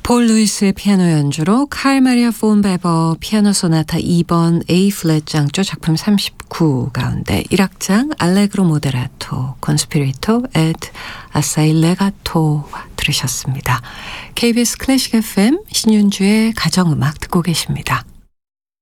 폴 루이스의 피아노 연주로 칼 마리아 폰 베버 피아노 소나타 2번 A 플랫 장조 작품 39 가운데 1악장 알레그로 모데라토 콘스피리토 앳 아사이 레가토 들으셨습니다. KBS 클래식 FM 신윤주의 가정음악 듣고 계십니다.